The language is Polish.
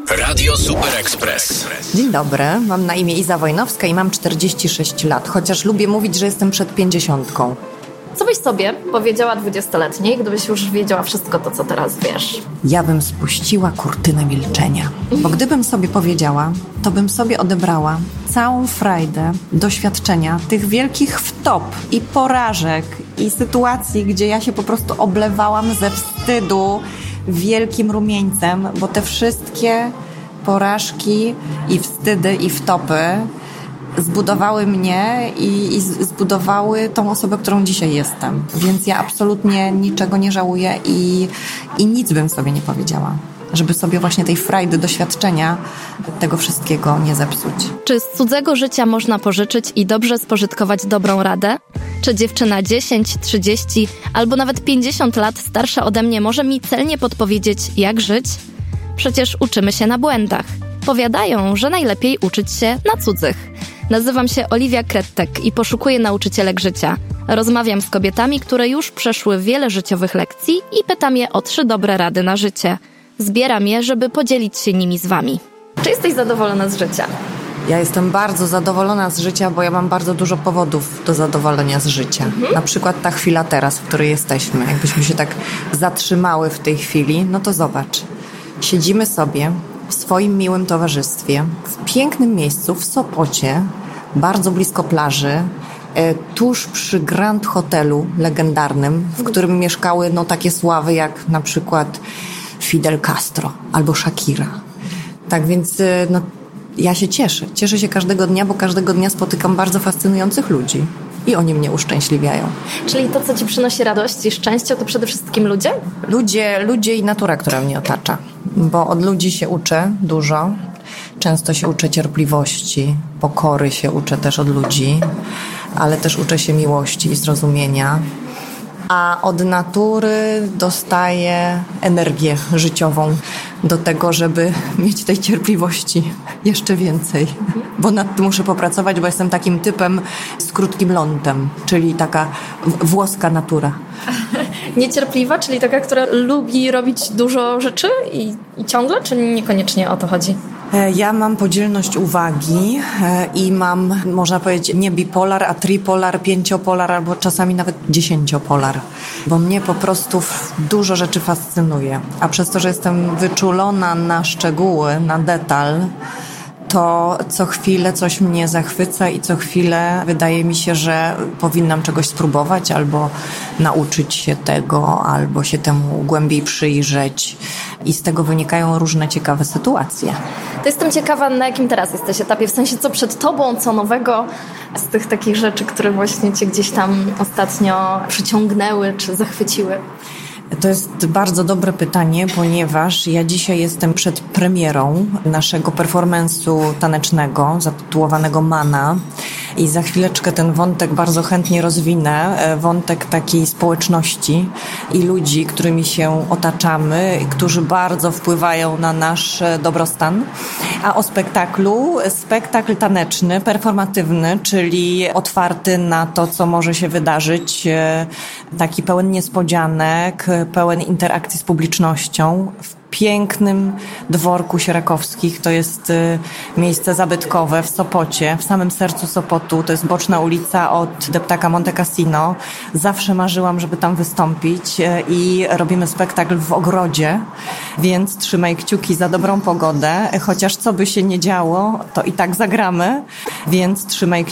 Radio Super Express. Dzień dobry, mam na imię Iza Wojnowska i mam 46 lat, chociaż lubię mówić, że jestem przed 50. Co byś sobie powiedziała 20-letniej, gdybyś już wiedziała wszystko to, co teraz wiesz? Ja bym spuściła kurtynę milczenia, bo gdybym sobie powiedziała, to bym sobie odebrała całą frajdę doświadczenia tych wielkich wtop i porażek i sytuacji, gdzie ja się po prostu oblewałam ze wstydu wielkim rumieńcem, bo te wszystkie porażki i wstydy i wtopy zbudowały mnie i zbudowały tą osobę, którą dzisiaj jestem. Więc ja absolutnie niczego nie żałuję i nic bym sobie nie powiedziała, żeby sobie właśnie tej frajdy, doświadczenia tego wszystkiego nie zepsuć. Czy z cudzego życia można pożyczyć i dobrze spożytkować dobrą radę? Czy dziewczyna 10, 30 albo nawet 50 lat starsza ode mnie może mi celnie podpowiedzieć, jak żyć? Przecież uczymy się na błędach. Powiadają, że najlepiej uczyć się na cudzych. Nazywam się Oliwia Krettek i poszukuję nauczycielek życia. Rozmawiam z kobietami, które już przeszły wiele życiowych lekcji i pytam je o 3 dobre rady na życie. Zbieram je, żeby podzielić się nimi z wami. Czy jesteś zadowolona z życia? Ja jestem bardzo zadowolona z życia, bo ja mam bardzo dużo powodów do zadowolenia z życia. Na przykład ta chwila teraz, w której jesteśmy. Jakbyśmy się tak zatrzymały w tej chwili, no to zobacz. Siedzimy sobie w swoim miłym towarzystwie, w pięknym miejscu, w Sopocie, bardzo blisko plaży, tuż przy Grand Hotelu legendarnym, w którym mieszkały takie sławy jak na przykład Fidel Castro albo Shakira. Tak więc ja się cieszę. Cieszę się każdego dnia, bo każdego dnia spotykam bardzo fascynujących ludzi. I oni mnie uszczęśliwiają. Czyli to, co ci przynosi radość i szczęście, to przede wszystkim ludzie? Ludzie i natura, która mnie otacza. Bo od ludzi się uczę dużo. Często się uczę cierpliwości, pokory się uczę też od ludzi, ale też uczę się miłości i zrozumienia. A od natury dostaję energię życiową do tego, żeby mieć tej cierpliwości jeszcze więcej. Bo nad tym muszę popracować, bo jestem takim typem z krótkim lądem, czyli taka włoska natura. Niecierpliwa, czyli taka, która lubi robić dużo rzeczy i ciągle, czy niekoniecznie o to chodzi? Ja mam podzielność uwagi i mam, można powiedzieć, nie bipolar, a tripolar, 5-polar albo czasami nawet 10-polar. Bo mnie po prostu dużo rzeczy fascynuje. A przez to, że jestem wyczulona na szczegóły, na detal, to co chwilę coś mnie zachwyca i co chwilę wydaje mi się, że powinnam czegoś spróbować albo nauczyć się tego, albo się temu głębiej przyjrzeć. I z tego wynikają różne ciekawe sytuacje. To jestem ciekawa, na jakim teraz jesteś etapie, w sensie co przed tobą, co nowego z tych takich rzeczy, które właśnie cię gdzieś tam ostatnio przyciągnęły czy zachwyciły. To jest bardzo dobre pytanie, ponieważ ja dzisiaj jestem przed premierą naszego performance'u tanecznego zatytułowanego Mana i za chwileczkę ten wątek bardzo chętnie rozwinę, wątek takiej społeczności i ludzi, którymi się otaczamy, którzy bardzo wpływają na nasz dobrostan. A o spektaklu, spektakl taneczny, performatywny, czyli otwarty na to, co może się wydarzyć, taki pełen niespodzianek, pełen interakcji z publicznością w pięknym dworku Sierakowskich. To jest miejsce zabytkowe w Sopocie, w samym sercu Sopotu. To jest boczna ulica od deptaka Monte Cassino. Zawsze marzyłam, żeby tam wystąpić i robimy spektakl w ogrodzie, więc trzymaj kciuki za dobrą pogodę. Chociaż co by się nie działo, to i tak zagramy, więc trzymaj